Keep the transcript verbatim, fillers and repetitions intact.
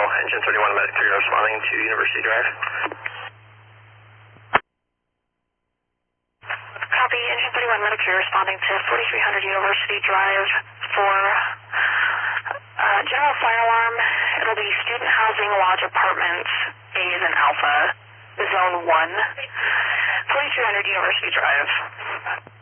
Engine thirty-one Medic three responding to University Drive. Copy, Engine thirty-one Medic three responding to forty-three hundred University Drive for uh, general fire alarm. It'll be student housing lodge apartments, A is in Alpha, zone one, forty-three hundred University Drive.